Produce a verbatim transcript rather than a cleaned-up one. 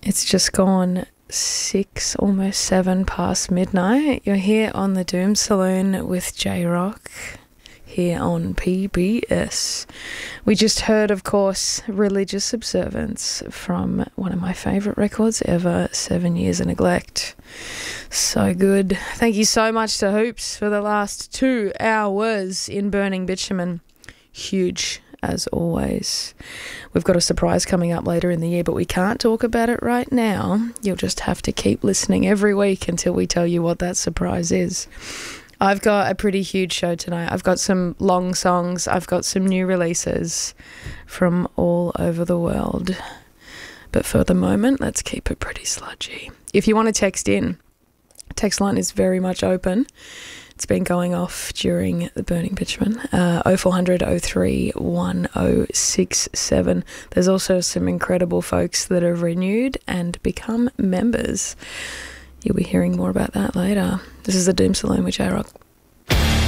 It's just gone six, almost seven past midnight. You're here on the Doom Saloon with J-Rock here on P B S. We just heard, of course, Religious Observance from one of my favourite records ever, Seven Years of Neglect. So good. Thank you so much to Hoops for the last two hours in Burning Bitumen. Huge, as always. We've got a surprise coming up later in the year, but we can't talk about it right now. You'll just have to keep listening every week until we tell you what that surprise is. I've got a pretty huge show tonight. I've got some long songs. I've got some new releases from all over the world. But for the moment, let's keep it pretty sludgy. If you want to text in, text line is very much open. It's been going off during the Burning Bitumen. Uh, oh four hundred oh three one oh six seven. There's also some incredible folks that have renewed and become members. You'll be hearing more about that later. This is the Doom Saloon with J-Rock.